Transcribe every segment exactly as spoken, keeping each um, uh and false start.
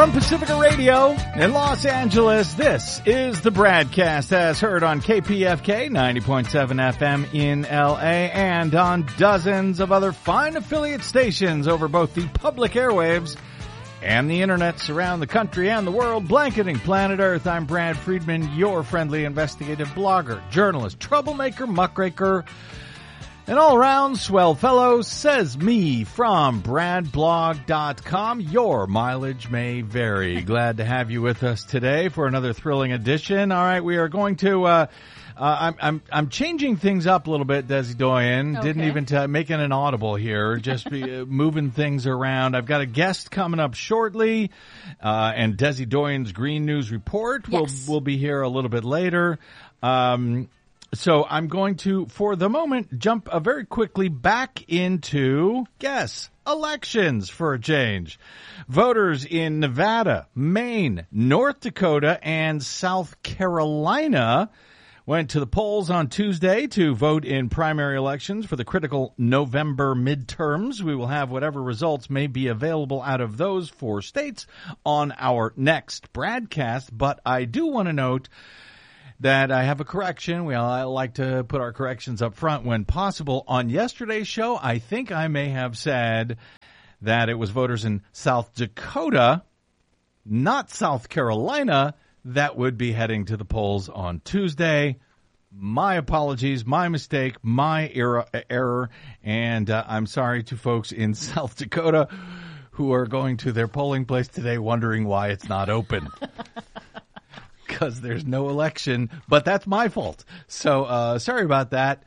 From Pacifica Radio in Los Angeles, this is the Bradcast, as heard on K P F K ninety point seven F M in L A and on dozens of other fine affiliate stations over both the public airwaves and the internets around the country and the world, blanketing planet Earth. I'm Brad Friedman, your friendly investigative blogger, journalist, troublemaker, muckraker, an all-around swell fellow, says me from brad blog dot com. Your mileage may vary. Glad to have you with us today for another thrilling edition. All right, we are going to, uh, uh I'm, I'm, I'm changing things up a little bit, Desi Doyen. Okay. Didn't even t- make it an audible here, just be, uh, moving things around. I've got a guest coming up shortly, uh, and Desi Doyen's Green News Report yes. will, will be here a little bit later. Um, So I'm going to, for the moment, jump uh, very quickly back into, guess, elections for a change. Voters in Nevada, Maine, North Dakota, and South Carolina went to the polls on Tuesday to vote in primary elections for the critical November midterms. We will have whatever results may be available out of those four states on our next broadcast, but I do want to note that I have a correction. We I like to put our corrections up front when possible. On yesterday's show, I think I may have said that it was voters in South Dakota, not South Carolina, that would be heading to the polls on Tuesday. My apologies, my mistake, my error, error and uh, I'm sorry to folks in South Dakota who are going to their polling place today wondering why it's not open. Because there's no election, but that's my fault. So uh, sorry about that.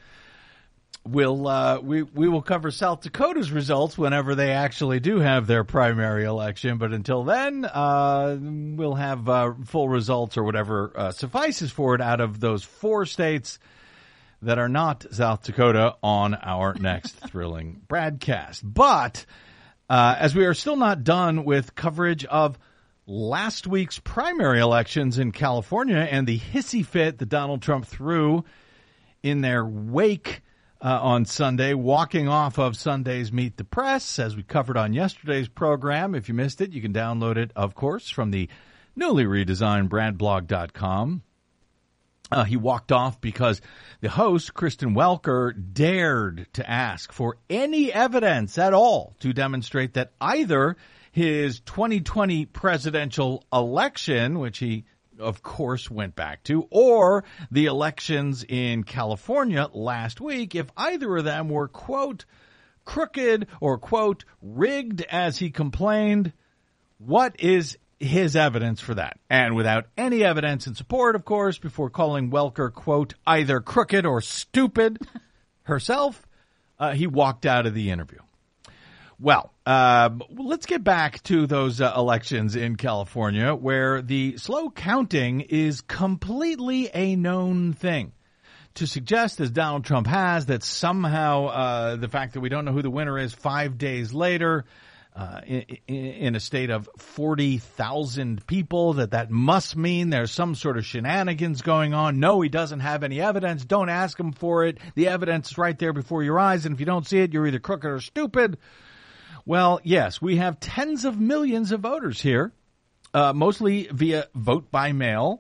We'll uh, we we will cover South Dakota's results whenever they actually do have their primary election. But until then, uh, we'll have uh, full results or whatever uh, suffices for it out of those four states that are not South Dakota on our next thrilling broadcast. But uh, as we are still not done with coverage of last week's primary elections in California and the hissy fit that Donald Trump threw in their wake uh, on Sunday, walking off of Sunday's Meet the Press, as we covered on yesterday's program. If you missed it, you can download it, of course, from the newly redesigned brad blog dot com. Uh, he walked off because the host, Kristen Welker, dared to ask for any evidence at all to demonstrate that either his twenty twenty presidential election, which he, of course, went back to, or the elections in California last week, if either of them were, quote, crooked or, quote, rigged, as he complained, what is his evidence for that? And without any evidence in support, of course, before calling Welker, quote, either crooked or stupid herself, uh, he walked out of the interview. Well, uh, let's get back to those uh, elections in California where the slow counting is completely a known thing. To suggest, as Donald Trump has, that somehow uh, the fact that we don't know who the winner is five days later uh, in, in a state of forty thousand people, that that must mean there's some sort of shenanigans going on. No, he doesn't have any evidence. Don't ask him for it. The evidence is right there before your eyes, and if you don't see it, you're either crooked or stupid. Well, yes, we have tens of millions of voters here, uh, mostly via vote by mail,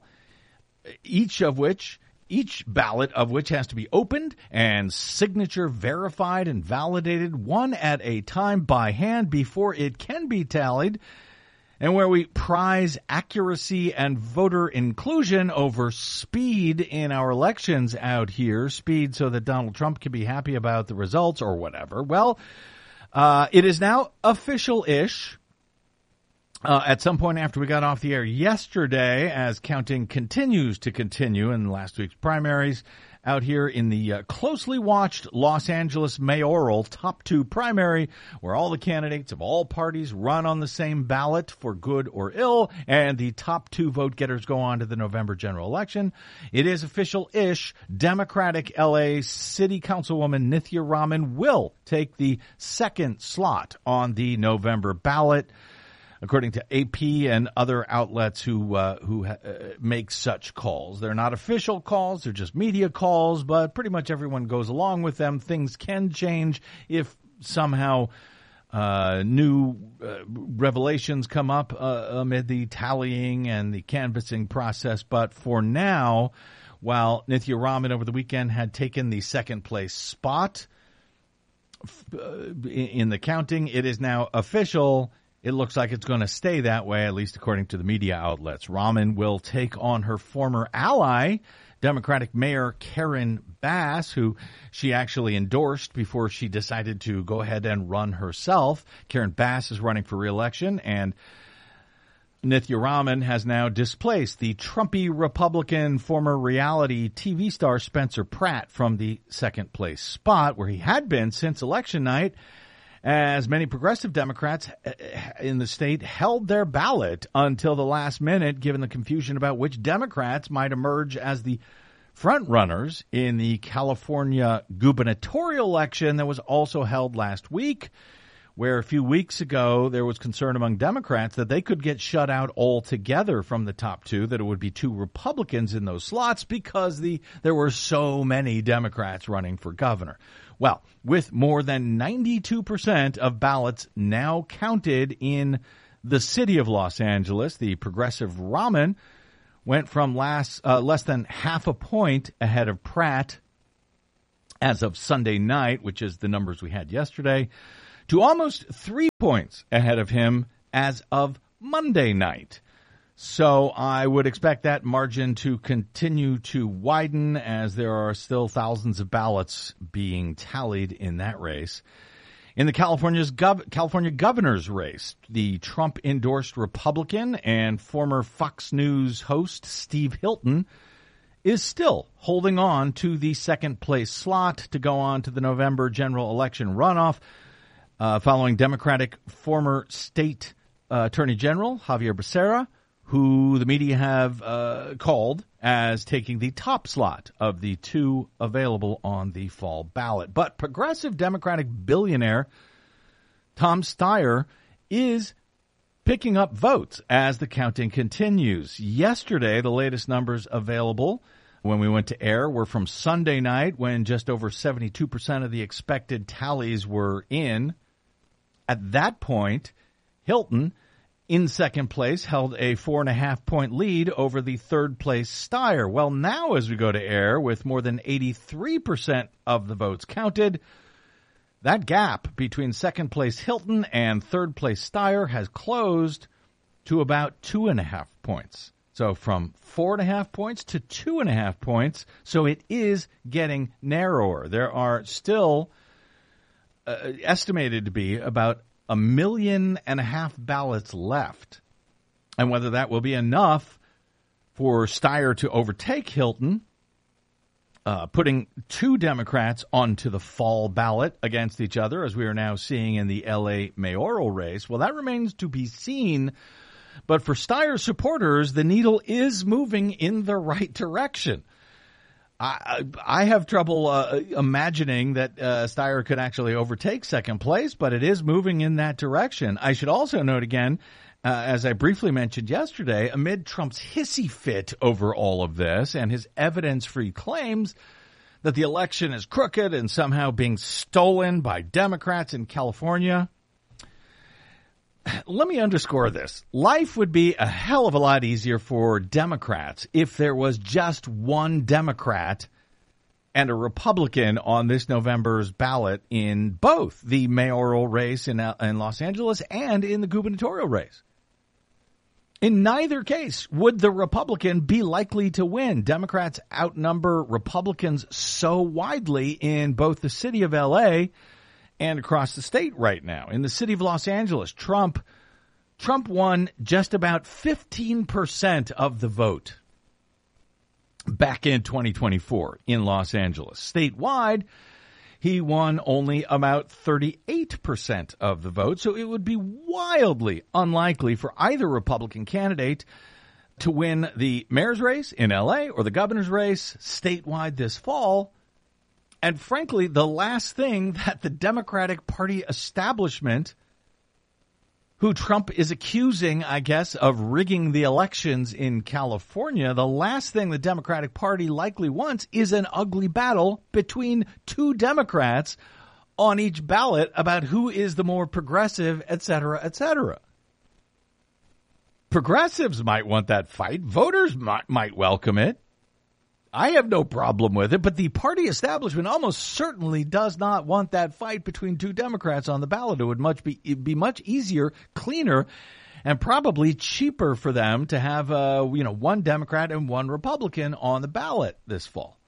each of which, each ballot of which has to be opened and signature verified and validated one at a time by hand before it can be tallied, and where we prize accuracy and voter inclusion over speed in our elections out here, speed so that Donald Trump can be happy about the results or whatever. Well, Uh, it is now official-ish. Uh, at some point after we got off the air yesterday, as counting continues to continue in last week's primaries, out here in the uh, closely watched Los Angeles mayoral top two primary, where all the candidates of all parties run on the same ballot for good or ill, and the top two vote getters go on to the November general election. It is official-ish. Democratic L A City Councilwoman Nithya Raman will take the second slot on the November ballot, according to A P and other outlets who uh, who uh, make such calls. They're not official calls, they're just media calls, but pretty much everyone goes along with them. Things can change if somehow uh, new uh, revelations come up uh, amid the tallying and the canvassing process. But for now, while Nithya Raman over the weekend had taken the second place spot uh, in the counting, it is now official. It looks like it's going to stay that way, at least according to the media outlets. Raman will take on her former ally, Democratic Mayor Karen Bass, who she actually endorsed before she decided to go ahead and run herself. Karen Bass is running for re-election, and Nithya Raman has now displaced the Trumpy Republican former reality T V star Spencer Pratt from the second place spot, where he had been since election night, as many progressive Democrats in the state held their ballot until the last minute, given the confusion about which Democrats might emerge as the front runners in the California gubernatorial election that was also held last week, where a few weeks ago there was concern among Democrats that they could get shut out altogether from the top two, that it would be two Republicans in those slots because the there were so many Democrats running for governor. Well, with more than ninety-two percent of ballots now counted in the city of Los Angeles, the progressive Raman went from last, uh, less than half a point ahead of Pratt as of Sunday night, which is the numbers we had yesterday, to almost three points ahead of him as of Monday night. So I would expect that margin to continue to widen as there are still thousands of ballots being tallied in that race. In the California's gov- California governor's race, the Trump-endorsed Republican and former Fox News host Steve Hilton is still holding on to the second-place slot to go on to the November general election runoff, uh, following Democratic former state uh, Attorney General Xavier Becerra, who the media have uh, called as taking the top slot of the two available on the fall ballot. But progressive Democratic billionaire Tom Steyer is picking up votes as the counting continues. Yesterday, the latest numbers available when we went to air were from Sunday night, when just over seventy-two percent of the expected tallies were in. At that point, Hilton, in second place, held a four and a half point lead over the third place Steyer. Well, now as we go to air with more than eighty-three percent of the votes counted, that gap between second place Hilton and third place Steyer has closed to about two and a half points. So from four and a half points to two and a half points. So it is getting narrower. There are still uh, estimated to be about a million and a half ballots left. And whether that will be enough for Steyer to overtake Hilton, uh, putting two Democrats onto the fall ballot against each other, as we are now seeing in the L A mayoral race, well, that remains to be seen. But for Steyer supporters, the needle is moving in the right direction. I, I have trouble uh, imagining that uh, Steyer could actually overtake second place, but it is moving in that direction. I should also note again, uh, as I briefly mentioned yesterday, amid Trump's hissy fit over all of this and his evidence-free claims that the election is crooked and somehow being stolen by Democrats in California, let me underscore this. Life would be a hell of a lot easier for Democrats if there was just one Democrat and a Republican on this November's ballot in both the mayoral race in, in Los Angeles and in the gubernatorial race. In neither case would the Republican be likely to win. Democrats outnumber Republicans so widely in both the city of L A and across the state right now. In the city of Los Angeles, Trump Trump won just about fifteen percent of the vote back in twenty twenty-four in Los Angeles. Statewide, he won only about thirty-eight percent of the vote, so it would be wildly unlikely for either Republican candidate to win the mayor's race in L A or the governor's race statewide this fall. And frankly, the last thing that the Democratic Party establishment, who Trump is accusing, I guess, of rigging the elections in California, the last thing the Democratic Party likely wants is an ugly battle between two Democrats on each ballot about who is the more progressive, et cetera, et cetera. Progressives might want that fight. Voters might, might welcome it. I have no problem with it, but the party establishment almost certainly does not want that fight between two Democrats on the ballot. It would much be it'd be much easier, cleaner, and probably cheaper for them to have uh, you know one Democrat and one Republican on the ballot this fall.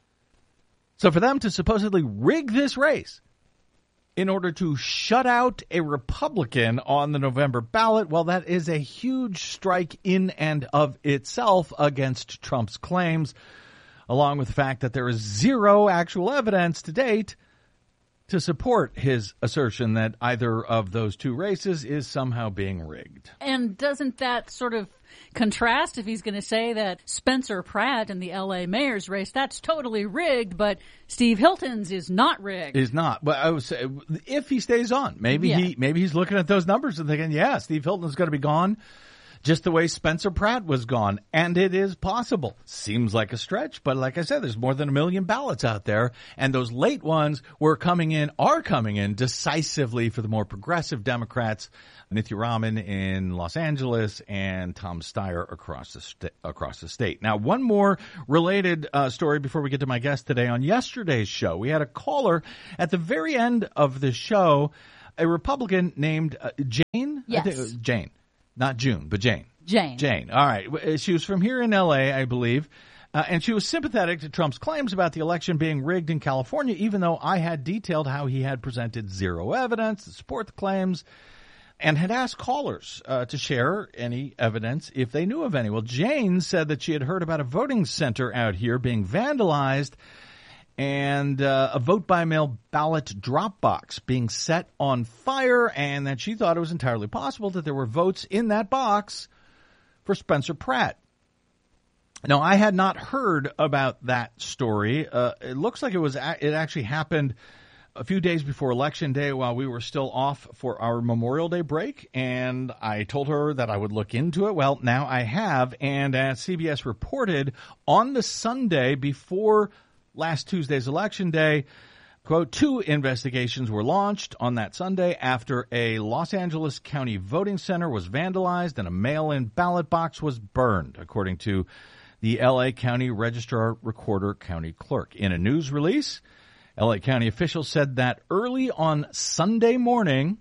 So for them to supposedly rig this race in order to shut out a Republican on the November ballot, well, that is a huge strike in and of itself against Trump's claims, along with the fact that there is zero actual evidence to date to support his assertion that either of those two races is somehow being rigged. And doesn't that sort of contrast if he's going to say that Spencer Pratt in the L A mayor's race, that's totally rigged, but Steve Hilton's is not rigged? Is not. But I would say if he stays on, maybe Yeah. he maybe he's looking at those numbers and thinking, yeah, Steve Hilton's going to be gone. Just the way Spencer Pratt was gone. And it is possible. Seems like a stretch, but like I said, there's more than a million ballots out there. And those late ones were coming in, are coming in decisively for the more progressive Democrats, Nithya Raman in Los Angeles and Tom Steyer across the, sta- across the state. Now, one more related uh, story before we get to my guest today. On yesterday's show, we had a caller at the very end of the show, a Republican named uh, Jane. Yes. I think it was Jane. Not June, but Jane. Jane. Jane. All right. She was from here in L A, I believe. Uh, and she was sympathetic to Trump's claims about the election being rigged in California, even though I had detailed how he had presented zero evidence to support the claims and had asked callers uh, to share any evidence if they knew of any. Well, Jane said that she had heard about a voting center out here being vandalized and uh, a vote-by-mail ballot drop box being set on fire, and that she thought it was entirely possible that there were votes in that box for Spencer Pratt. Now, I had not heard about that story. Uh, it looks like it was a- it actually happened a few days before Election Day while we were still off for our Memorial Day break, and I told her that I would look into it. Well, now I have, and as C B S reported, on the Sunday before last Tuesday's Election Day, quote, two investigations were launched on that Sunday after a Los Angeles County voting center was vandalized and a mail-in ballot box was burned, according to the L A County Registrar Recorder County Clerk. In a news release, L A County officials said that early on Sunday morning,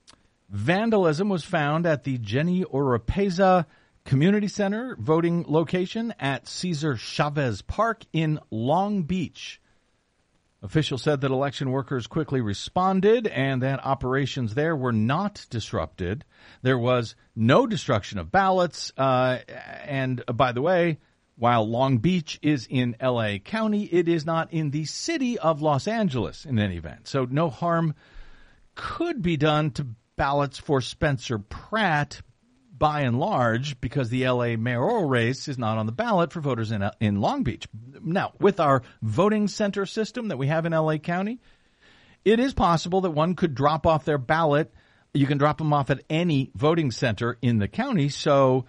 vandalism was found at the Jenny Oropeza Community Center voting location at Cesar Chavez Park in Long Beach. Officials said that election workers quickly responded and that operations there were not disrupted. There was no destruction of ballots. Uh, and uh, by the way, while Long Beach is in L A County, it is not in the city of Los Angeles in any event. So no harm could be done to ballots for Spencer Pratt, by and large, because the L A mayoral race is not on the ballot for voters in in Long Beach. Now, with our voting center system that we have in L A County, it is possible that one could drop off their ballot. You can drop them off at any voting center in the county. So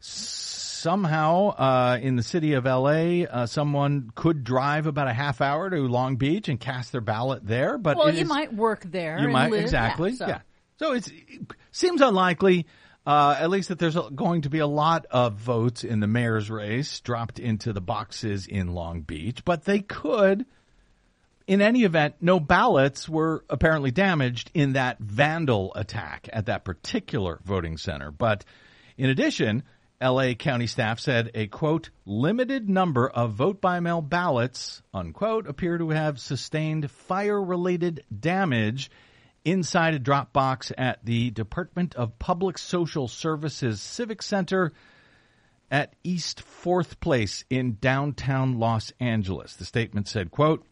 somehow uh, in the city of L A, uh, someone could drive about a half hour to Long Beach and cast their ballot there. But well, it you is, might work there. You and might live, exactly. Yeah. So, yeah. so it's, it seems unlikely. Uh, at least that there's a, going to be a lot of votes in the mayor's race dropped into the boxes in Long Beach, but they could, in any event, no ballots were apparently damaged in that vandal attack at that particular voting center. But in addition, L A County staff said a, quote, limited number of vote-by-mail ballots, unquote, appear to have sustained fire-related damage inside a drop box at the Department of Public Social Services Civic Center at East fourth Place in downtown Los Angeles. The statement said, quote,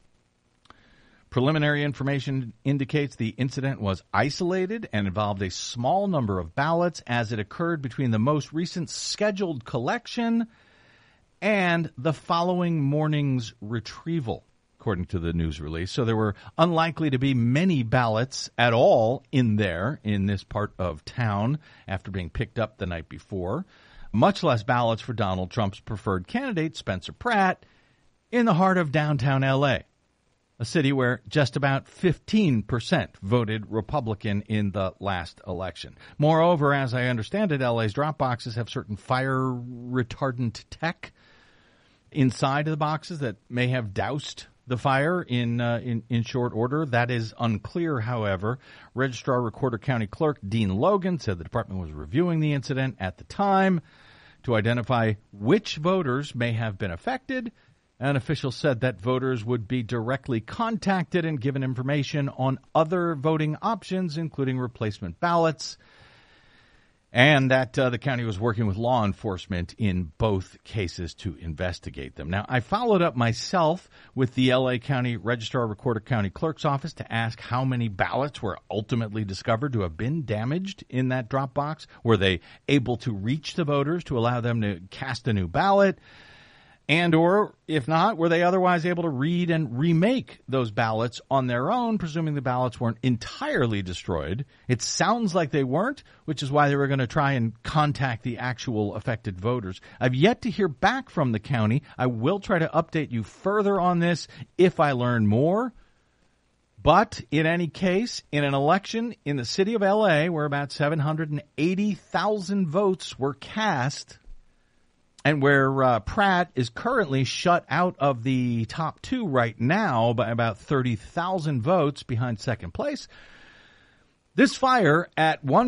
preliminary information indicates the incident was isolated and involved a small number of ballots as it occurred between the most recent scheduled collection and the following morning's retrieval, according to the news release. So there were unlikely to be many ballots at all in there in this part of town after being picked up the night before, much less ballots for Donald Trump's preferred candidate, Spencer Pratt, in the heart of downtown L A. a city where just about fifteen percent voted Republican in the last election. Moreover, as I understand it, L A's drop boxes have certain fire retardant tech inside of the boxes that may have doused the fire in, uh, in in short order. That is unclear, however. Registrar Recorder County Clerk Dean Logan said the department was reviewing the incident at the time to identify which voters may have been affected. An official said that voters would be directly contacted and given information on other voting options, including replacement ballots, and that uh, the county was working with law enforcement in both cases to investigate them. Now, I followed up myself with the L A County Registrar Recorder County Clerk's office to ask how many ballots were ultimately discovered to have been damaged in that drop box. Were they able to reach the voters to allow them to cast a new ballot? And or, if not, were they otherwise able to read and remake those ballots on their own, presuming the ballots weren't entirely destroyed? It sounds like they weren't, which is why they were going to try and contact the actual affected voters. I've yet to hear back from the county. I will try to update you further on this if I learn more. But in any case, in an election in the city of L A where about seven hundred eighty thousand votes were cast, and where uh, Pratt is currently shut out of the top two right now by about thirty thousand votes behind second place, this fire at one